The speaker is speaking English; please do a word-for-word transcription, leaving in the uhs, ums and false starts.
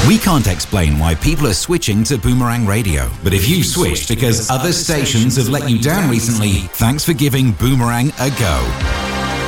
We can't explain why people are switching to Boomerang Radio, but if you've switched because other stations have let you down recently, thanks for giving Boomerang a go.